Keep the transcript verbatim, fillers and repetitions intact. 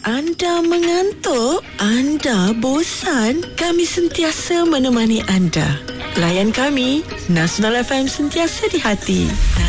Anda mengantuk? Anda bosan? Kami sentiasa menemani anda. Layan kami, Nasional F M sentiasa di hati.